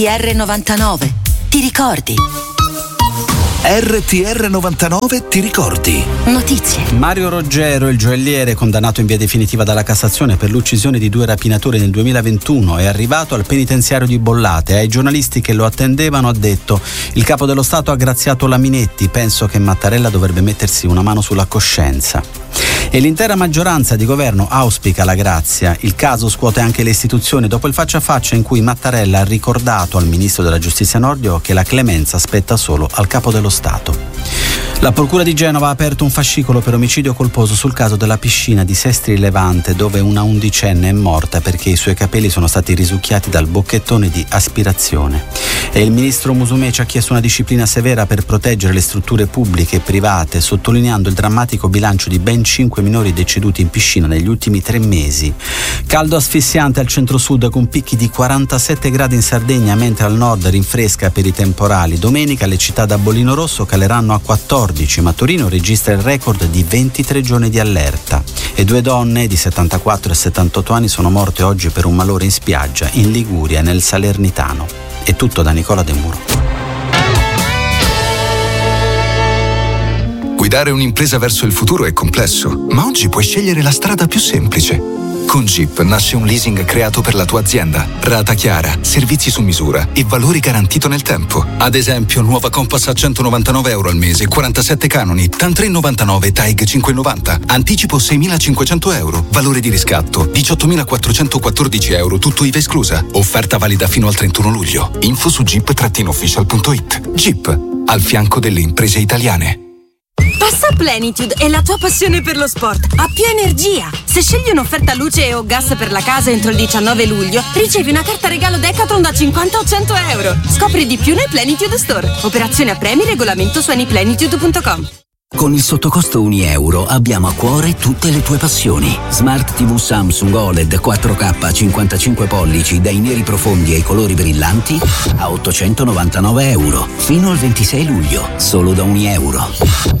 RTR99, ti ricordi? RTR99 ti ricordi? Notizie. Mario Roggero, il gioielliere condannato in via definitiva dalla Cassazione per l'uccisione di 2 rapinatori nel 2021, è arrivato al penitenziario di Bollate. Ai giornalisti che lo attendevano ha detto: il capo dello Stato ha graziato la Minetti, penso che Mattarella dovrebbe mettersi una mano sulla coscienza. E l'intera maggioranza di governo auspica la grazia. Il caso scuote anche le istituzioni dopo il faccia a faccia in cui Mattarella ha ricordato al ministro della giustizia Nordio che la clemenza spetta solo al capo dello Stato. La procura di Genova ha aperto un fascicolo per omicidio colposo sul caso della piscina di Sestri Levante, dove una undicenne è morta perché i suoi capelli sono stati risucchiati dal bocchettone di aspirazione. E il ministro Musumeci ha chiesto una disciplina severa per proteggere le strutture pubbliche e private, sottolineando il drammatico bilancio di ben 5 minori deceduti in piscina negli ultimi 3 mesi. Caldo asfissiante al centro-sud con picchi di 47 gradi in Sardegna, mentre al nord rinfresca per i temporali. Domenica le città da bollino rosso caleranno a 14, ma Torino registra il record di 23 giorni di allerta. E 2 donne di 74 e 78 anni sono morte oggi per un malore in spiaggia in Liguria e nel Salernitano. È tutto da Nicola De Muro. Guidare un'impresa verso il futuro è complesso, ma oggi puoi scegliere la strada più semplice. Con Jeep nasce un leasing creato per la tua azienda. Rata chiara, servizi su misura e valori garantito nel tempo. Ad esempio, nuova Compass a €199 al mese, 47 canoni, TAN 3,99, TAIG 5,90. Anticipo €6.500. Valore di riscatto €18.414, tutto IVA esclusa. Offerta valida fino al 31 luglio. Info su jeep-official.it. Jeep, al fianco delle imprese italiane. Passa Plenitude e la tua passione per lo sport ha più energia. Se scegli un'offerta luce o gas per la casa entro il 19 luglio, ricevi una carta regalo Decathlon da 50 o 100 euro. Scopri di più nei Plenitude Store. Operazione a premi, regolamento su anyplenitude.com. Con il sottocosto €1 abbiamo a cuore tutte le tue passioni. Smart TV Samsung OLED 4K 55 pollici dai neri profondi ai colori brillanti a €899. Fino al 26 luglio, solo da €1.